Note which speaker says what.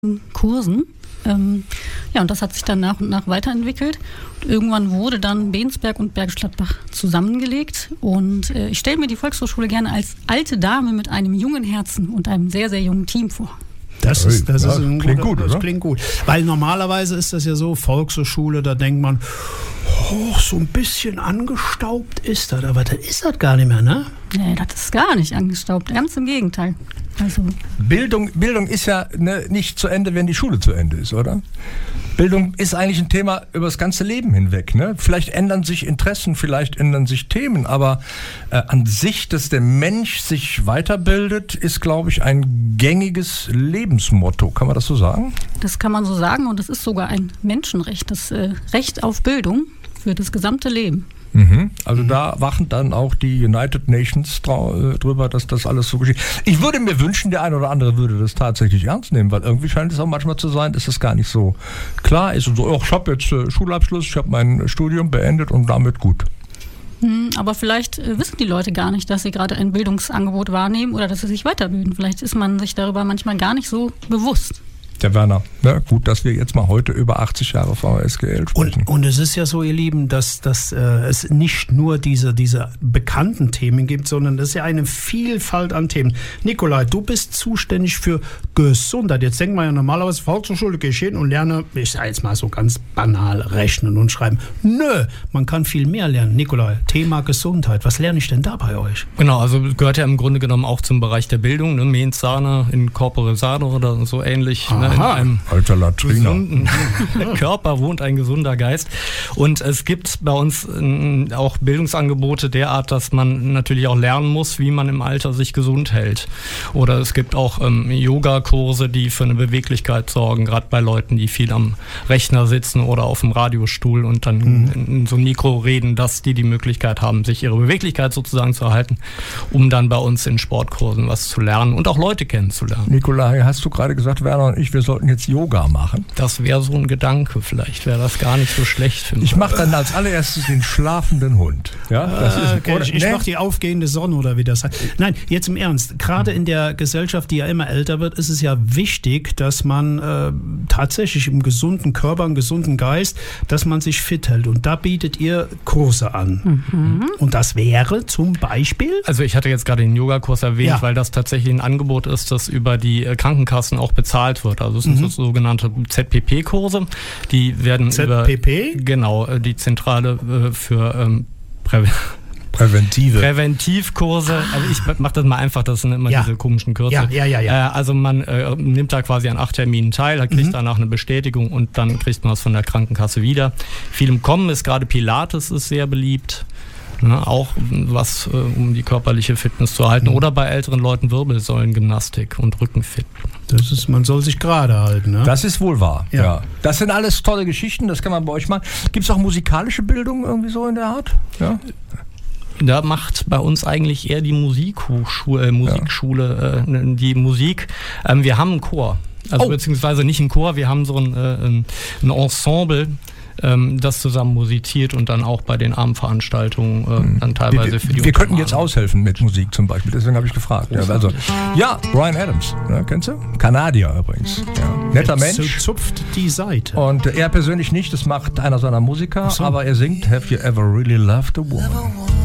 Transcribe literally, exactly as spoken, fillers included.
Speaker 1: Kursen. Ähm, ja, und das hat sich dann nach und nach weiterentwickelt. Und irgendwann wurde dann Bensberg und Bergisch Gladbach zusammengelegt. Und äh, ich stelle mir die Volkshochschule gerne als alte Dame mit einem jungen Herzen und einem sehr, sehr jungen Team vor.
Speaker 2: Das, ist, das,
Speaker 3: ja,
Speaker 2: ist ein
Speaker 3: klingt
Speaker 2: guter,
Speaker 3: gut,
Speaker 2: das
Speaker 3: oder?
Speaker 2: klingt gut. Weil normalerweise ist das ja so, Volkshochschule, da denkt man, oh, so ein bisschen angestaubt ist das, aber das ist das gar nicht mehr, ne?
Speaker 1: Nee, das ist gar nicht angestaubt, ganz im Gegenteil. Also
Speaker 3: Bildung, Bildung ist ja ne, nicht zu Ende, wenn die Schule zu Ende ist, oder? Bildung ist eigentlich ein Thema über das ganze Leben hinweg. Ne? Vielleicht ändern sich Interessen, vielleicht ändern sich Themen, aber äh, an sich, dass der Mensch sich weiterbildet, ist, glaube ich, ein gängiges Lebensmotto. Kann man das so sagen?
Speaker 1: das kann man so sagen und es ist sogar ein Menschenrecht, das äh, Recht auf Bildung für das gesamte Leben.
Speaker 3: Mhm. Also da wachen dann auch die United Nations trau- drüber, dass das alles so geschieht. Ich würde mir wünschen, der eine oder andere würde das tatsächlich ernst nehmen, weil irgendwie scheint es auch manchmal zu sein, dass es gar nicht so klar ist und so, oh, ich habe jetzt äh, Schulabschluss, ich habe mein Studium beendet und damit gut.
Speaker 1: Hm, aber vielleicht äh, wissen die Leute gar nicht, dass sie gerade ein Bildungsangebot wahrnehmen oder dass sie sich weiterbilden. Vielleicht ist man sich darüber manchmal gar nicht so bewusst.
Speaker 3: Der Werner, ne? Gut, dass wir jetzt mal heute über achtzig Jahre V H S G L sprechen.
Speaker 2: Und, und es ist ja so, ihr Lieben, dass, dass äh, es nicht nur diese, diese bekannten Themen gibt, sondern es ist ja eine Vielfalt an Themen. Nikolai, du bist zuständig für Gesundheit. Jetzt denkt man ja normalerweise, Volkshochschule, gehe ich hin und lerne, ich sage jetzt mal so ganz banal, rechnen und schreiben. Nö, man kann viel mehr lernen. Nikolai, Thema Gesundheit, was lerne ich denn da bei euch?
Speaker 4: Genau, also gehört ja im Grunde genommen auch zum Bereich der Bildung, ne? Mens sana in corpore sano oder so ähnlich. Ne? In einem
Speaker 3: Alter Latriner.
Speaker 4: gesunden Körper wohnt ein gesunder Geist. Und es gibt bei uns äh, auch Bildungsangebote derart, dass man natürlich auch lernen muss, wie man im Alter sich gesund hält. Oder es gibt auch ähm, Yoga-Kurse, die für eine Beweglichkeit sorgen, gerade bei Leuten, die viel am Rechner sitzen oder auf dem Radiostuhl und dann mhm. in, in so ein Mikro reden, dass die die Möglichkeit haben, sich ihre Beweglichkeit sozusagen zu erhalten, um dann bei uns in Sportkursen was zu lernen und auch Leute kennenzulernen.
Speaker 3: Nikolai, hast du gerade gesagt, Werner und ich, wir sollten jetzt Yoga machen?
Speaker 4: Das wäre so ein Gedanke, vielleicht wäre das gar nicht so schlecht für mich.
Speaker 3: Ich mache dann als allererstes den schlafenden Hund. Ja, das
Speaker 2: Ah,
Speaker 3: ist,
Speaker 2: okay.
Speaker 3: oder,
Speaker 2: Ich, ich
Speaker 3: ne?
Speaker 2: mache die aufgehende Sonne oder wie das heißt. Nein, jetzt im Ernst. Gerade in der Gesellschaft, die ja immer älter wird, ist es ja wichtig, dass man äh, tatsächlich im gesunden Körper, im gesunden Geist, dass man sich fit hält. Und da bietet ihr Kurse an. Mhm. Und das wäre zum Beispiel?
Speaker 4: Also ich hatte jetzt gerade den Yogakurs erwähnt,
Speaker 2: Ja.
Speaker 4: weil das tatsächlich ein Angebot ist, das über die äh, Krankenkassen auch bezahlt wird. Also es sind
Speaker 2: Mhm.
Speaker 4: so sogenannte Z P P-Kurse. Die werden
Speaker 2: Z P P?
Speaker 4: über genau äh, die Zentrale äh, für ähm, Prä
Speaker 3: Präventive.
Speaker 4: Präventivkurse. Also ich mache das mal einfach, das sind immer
Speaker 2: Ja.
Speaker 4: diese komischen Kürzel.
Speaker 2: Ja, ja, ja, ja.
Speaker 4: Äh, also man äh, nimmt da quasi an acht Terminen teil, kriegt
Speaker 2: Mhm.
Speaker 4: danach eine Bestätigung und dann kriegt man was von der Krankenkasse wieder. Viel im Kommen ist gerade Pilates ist sehr beliebt. Ne, auch was, äh, um die körperliche Fitness zu erhalten.
Speaker 2: Mhm.
Speaker 4: Oder bei älteren Leuten Wirbelsäulengymnastik und Rückenfit.
Speaker 2: Das ist, man soll sich gerade halten. Ne?
Speaker 3: Das ist wohl wahr.
Speaker 2: Ja.
Speaker 3: Ja. Das sind alles tolle Geschichten, das kann man bei euch machen. Gibt es auch musikalische Bildung irgendwie so in der Art? Ja.
Speaker 4: Da macht bei uns eigentlich eher die Musikhochschule, äh, Musikschule äh, die Musik. Ähm, wir haben einen Chor. Also
Speaker 3: Oh.
Speaker 4: beziehungsweise nicht einen Chor, wir haben so ein, äh, ein ein Ensemble, ähm, das zusammen musiziert und dann auch bei den Abendveranstaltungen äh, dann teilweise
Speaker 3: Wir,
Speaker 4: für die
Speaker 3: wir könnten jetzt
Speaker 4: Untermalung.
Speaker 3: aushelfen mit Musik zum Beispiel, deswegen habe ich gefragt. Ja, also, ja, Bryan Adams, ne, kennst du? Kanadier übrigens. Ja. Netter
Speaker 2: Jetzt
Speaker 3: Mensch.
Speaker 2: zupft die Seite.
Speaker 3: Und er persönlich nicht, das macht einer seiner Musiker,
Speaker 2: so.
Speaker 3: aber er singt Have You Ever Really Loved a Woman?